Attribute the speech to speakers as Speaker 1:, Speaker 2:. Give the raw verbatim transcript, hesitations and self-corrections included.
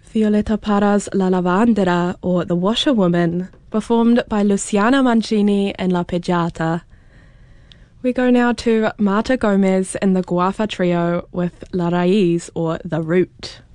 Speaker 1: Violeta Parra's La Lavandera, or The Washerwoman, performed by Luciana Mancini and La Peggiata. We go now to Marta Gomez and the Guafa Trio with La Raíz, or The Root.